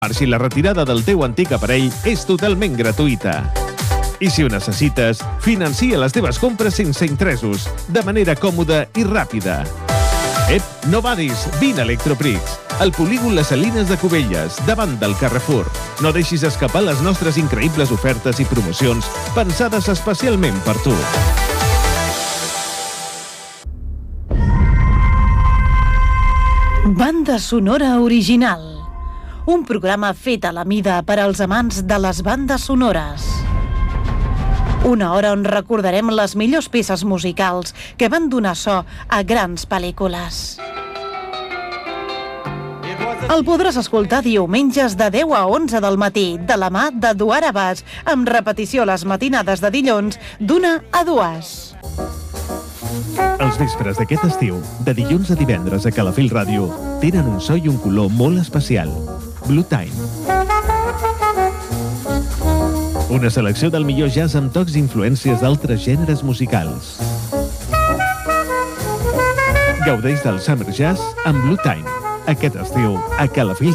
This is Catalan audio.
I la retirada del teu antic aparell és totalment gratuïta. I si ho necessites, financia les teves compres sense interessos, de manera còmoda i ràpida. No badis, vine a Electroprix, al polígon Les Salines de Cubelles, davant del Carrefour. No deixis escapar les nostres increïbles ofertes i promocions pensades especialment per tu. Banda sonora original. Un programa fet a la mida per als amants de les bandes sonores. Una hora on recordarem les millors peces musicals que van donar so a grans pel·lícules. El podràs escoltar diumenges de 10 a 11 del matí, de la mà d'Eduard Abàs, amb repetició les matinades de dilluns d'1 a 2. Els vespres d'aquest estiu, de dilluns a divendres a Calafell Ràdio, tenen un so i un color molt especial. Blue Time. Una selecció del millor jazz amb tocs i influències d'altres gèneres musicals. Gaudeix del Summer Jazz amb Blue Time. Aquest estiu, a Calafell